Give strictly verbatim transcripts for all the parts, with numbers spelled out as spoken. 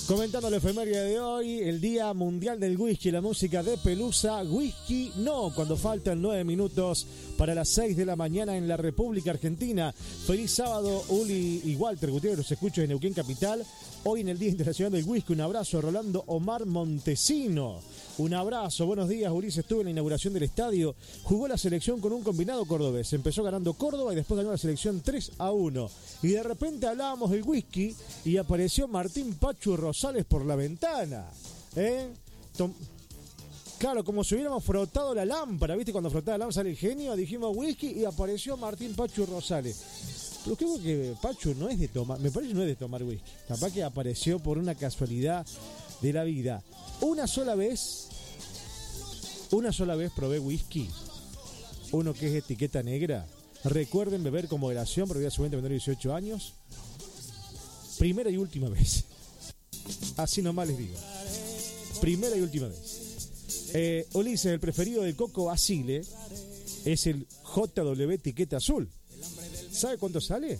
Comentando la efeméride de hoy, el Día Mundial del Whisky, la música de Pelusa, Whisky No, cuando faltan nueve minutos para las seis de la mañana en la República Argentina. Feliz sábado, Uli y Walter Gutiérrez, los escucho en Neuquén Capital. Hoy en el Día Internacional del Whisky, un abrazo a Rolando Omar Montesino. Un abrazo, buenos días, Ulises. Estuve en la inauguración del estadio. Jugó la selección con un combinado cordobés. Empezó ganando Córdoba y después ganó la selección tres a uno. Y de repente hablábamos del whisky y apareció Martín Pachu Rosales por la ventana. ¿Eh? Tom- claro, como si hubiéramos frotado la lámpara. ¿Viste? Cuando frotaba la lámpara sale el genio. Dijimos whisky y apareció Martín Pachu Rosales. Pero creo que Pachu no es de tomar. Me parece que no es de tomar whisky. Capaz que apareció por una casualidad de la vida. Una sola vez, una sola vez probé whisky, uno que es etiqueta negra. Recuerden beber con moderación, porque voy a seguramente menor de dieciocho años. Primera y última vez. Así nomás les digo. Primera y última vez. Eh, Ulises, el preferido de Coco Basile es el J W etiqueta azul. ¿Sabe cuánto sale?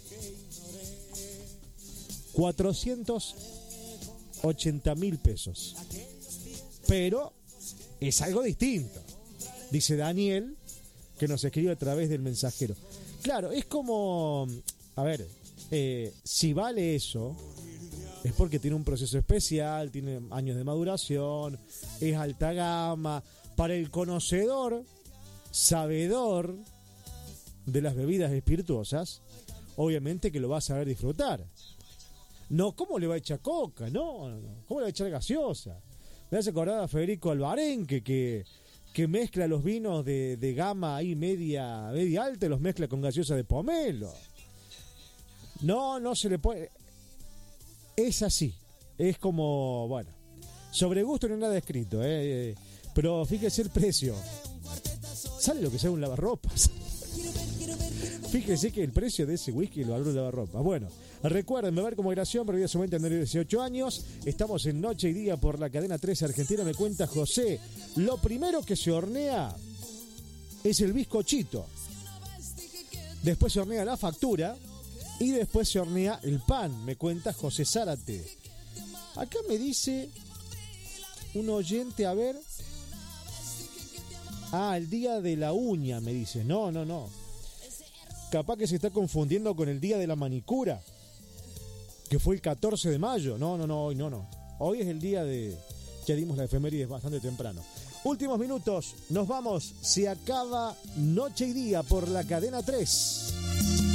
cuatrocientos ochenta mil pesos. Pero es algo distinto, dice Daniel, que nos escribe a través del mensajero. Claro, es como, a ver, eh, si vale eso, es porque tiene un proceso especial, tiene años de maduración, es alta gama. Para el conocedor, sabedor de las bebidas espirituosas, obviamente que lo va a saber disfrutar. No, ¿cómo le va a echar coca? No, no, no. ¿Cómo le va a echar gaseosa? Me hace acordar a Federico Albarenque que, que mezcla los vinos de, de gama ahí media, media alta y los mezcla con gaseosa de pomelo. No, no se le puede. Es así. Es como, bueno, sobre gusto no hay nada escrito, ¿eh? Pero fíjese el precio. Sale lo que sea un lavarropas. Fíjese que el precio de ese whisky lo valor de lavarropas. Bueno, recuerden beber como moderación, pero ya solamente tener dieciocho años. Estamos en Noche y Día por la cadena trece Argentina. Me cuenta José. Lo primero que se hornea es el bizcochito. Después se hornea la factura. Y después se hornea el pan. Me cuenta José Zárate. Acá me dice un oyente, a ver. Ah, el día de la uña, me dice. No, no, no. Capaz que se está confundiendo con el día de la manicura, que fue el catorce de mayo. No, no, no, hoy no, no. Hoy es el día de... Ya dimos la efeméride bastante temprano. Últimos minutos, nos vamos. Se acaba Noche y Día por la cadena tres.